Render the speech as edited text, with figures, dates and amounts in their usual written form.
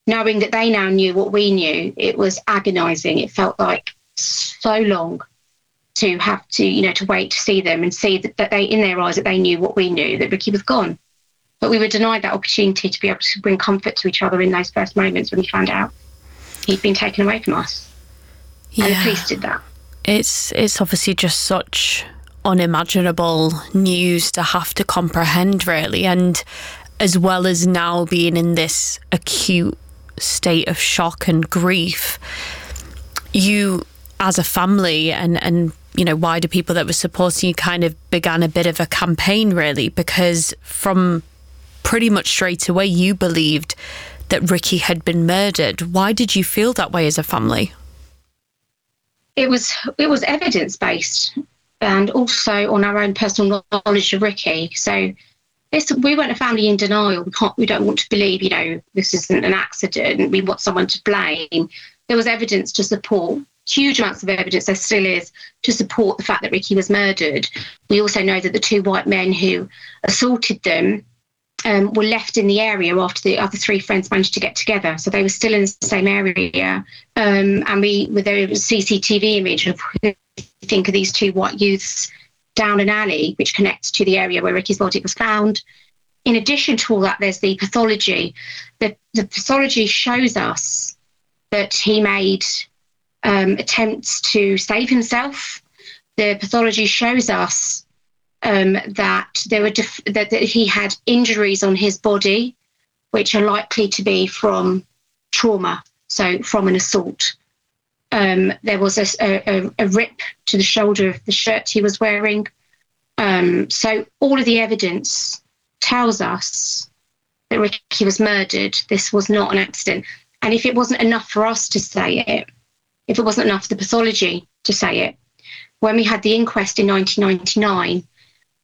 knowing that they now knew what we knew, it was agonising. It felt like so long to have to, to wait to see them and see that they, in their eyes, that they knew what we knew, that Ricky was gone. But we were denied that opportunity to be able to bring comfort to each other in those first moments when we found out he'd been taken away from us. Yeah. And the police did that. It's obviously just such unimaginable news to have to comprehend, really. And as well as now being in this acute state of shock and grief, you as a family and wider people that were supporting you kind of began a bit of a campaign, really, because from pretty much straight away you believed that Ricky had been murdered. Why did you feel that way as a family? It was evidence-based and also on our own personal knowledge of Ricky. So we weren't a family in denial. We don't want to believe, this isn't an accident. We want someone to blame. There was evidence to support, huge amounts of evidence, there still is, to support the fact that Ricky was murdered. We also know that the two white men who assaulted them were left in the area after the other three friends managed to get together. So they were still in the same area. And there was CCTV image of, think of these two white youths down an alley, which connects to the area where Ricky's body was found. In addition to all that, there's the pathology. The pathology shows us that he made attempts to save himself. The pathology shows us that that he had injuries on his body, which are likely to be from trauma, so from an assault. There was a rip to the shoulder of the shirt he was wearing. So all of the evidence tells us that Ricky was murdered. This was not an accident. And if it wasn't enough for us to say it, if it wasn't enough for the pathology to say it, when we had the inquest in 1999,